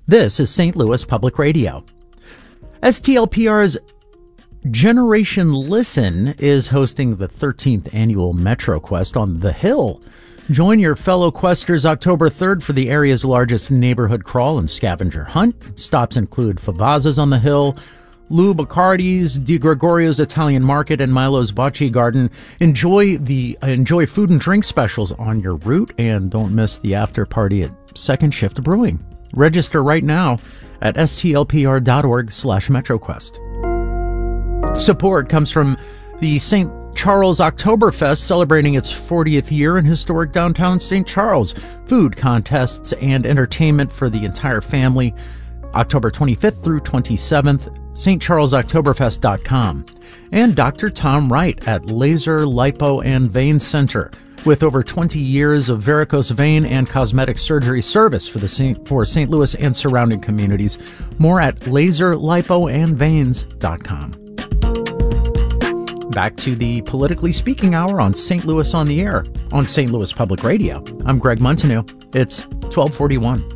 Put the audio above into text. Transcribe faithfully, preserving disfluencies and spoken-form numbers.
This is Saint Louis Public Radio. S T L P R's Generation Listen is hosting the thirteenth annual Metro Quest on the Hill. Join your fellow questers October third for the area's largest neighborhood crawl and scavenger hunt. Stops include Favazza's on the Hill, Lou Bacardi's, Di Gregorio's Italian Market, and Milo's Bocce Garden. Enjoy the enjoy food and drink specials on your route, and don't miss the after party at Second Shift Brewing. Register right now at stlpr.org slash MetroQuest. Support comes from the Saint Charles Oktoberfest, celebrating its fortieth year in historic downtown Saint Charles. Food contests and entertainment for the entire family, October twenty-fifth through twenty-seventh, st charles oktoberfest dot com. And Doctor Tom Wright at Laser, Lipo, and Vein Center, with over twenty years of varicose vein and cosmetic surgery service for the Saint, for Saint Louis and surrounding communities. More at laser lipo and veins dot com. Back to the Politically Speaking Hour on Saint Louis on the Air on Saint Louis Public Radio. I'm Greg Montanue. It's twelve forty-one.